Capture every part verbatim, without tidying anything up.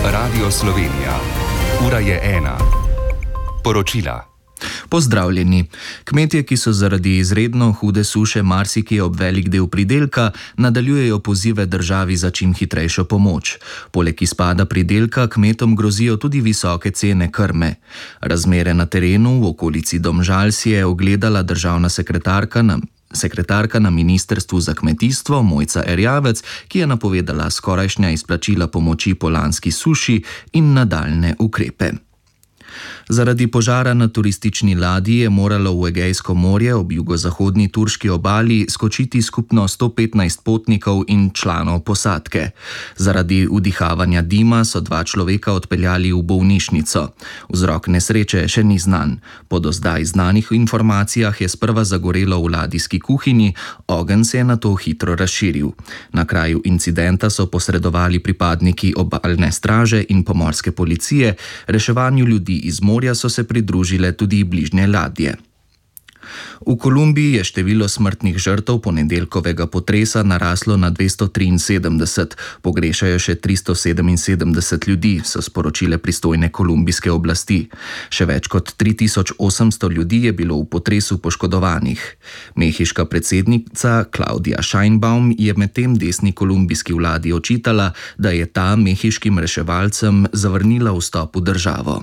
Radio Slovenija. Ura je ena. Poročila. Pozdravljeni. Kmetje, ki so zaradi izredno hude suše marsikje ob velik del pridelka, nadaljujejo pozive državi za čim hitrejšo pomoč. Poleg izpada pridelka kmetom grozijo tudi visoke cene krme. Razmere na terenu v okolici Domžal si je ogledala državna sekretarka na Sekretarka na Ministrstvu za kmetijstvo Mojca Erjavec, ki je napovedala skorajšnja izplačila pomoči po lanski suši in nadaljne ukrepe. Zaradi požara na turistični ladji je moralo v Egejsko morje ob jugozahodni turški obali skočiti skupno sto petnajst potnikov in članov posadke. Zaradi vdihavanja dima so dva človeka odpeljali v bolnišnico. Vzrok nesreče še ni znan. Po do zdaj znanih informacijah je sprva zagorelo v ladijski kuhinji, ogenj se je nato hitro razširil. Na kraju incidenta so posredovali pripadniki obalne straže in pomorske policije, reševanju ljudi iz morja so se pridružile tudi bližnje ladje. V Kolumbiji je število smrtnih žrtev ponedeljkovega potresa naraslo na dvesto triinsedemdeset, pogrešajo še tristo sedeminsedemdeset ljudi, so sporočile pristojne kolumbijske oblasti. Še več kot tri tisoč osemsto ljudi je bilo v potresu poškodovanih. Mehiška predsednica Claudia Sheinbaum je medtem desni kolumbijski vladi očitala, da je ta mehiškim reševalcem zavrnila vstop v državo.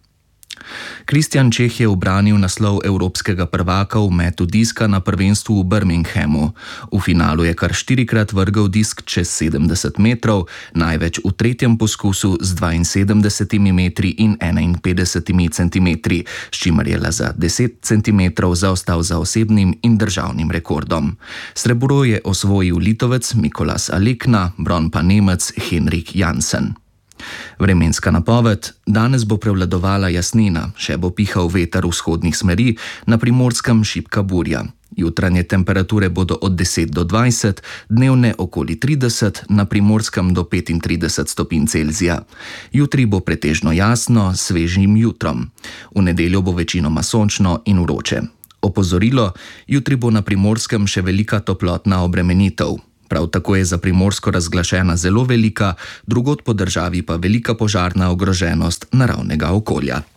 Kristjan Čeh je ubranil naslov evropskega prvaka v metu diska na prvenstvu v Birminghamu. V finalu je kar štirikrat vrgel disk čez sedemdeset metrov, največ v tretjem poskusu z dvainsedemdesetimi metri in enainpetdesetimi centimetri, s čimer je le za deset centimetrov zaostal za osebnim in državnim rekordom. Srebro je osvojil Litovec Mikolas Alekna, bron pa Nemec Henrik Jansen. Vremenska napoved: danes bo prevladovala jasnina, še bo pihal veter vzhodnih smeri, na Primorskem šibka burja. Jutranje temperature bodo od deset do dvajset, dnevne okoli trideset, na Primorskem do petintrideset stopinj Celzija. Jutri bo pretežno jasno, s svežim jutrom. V nedeljo bo večinoma sončno in vroče. Opozorilo: jutri bo na Primorskem še velika toplotna obremenitev. Prav tako je za Primorsko razglašena zelo velika, drugod po državi pa velika požarna ogroženost naravnega okolja.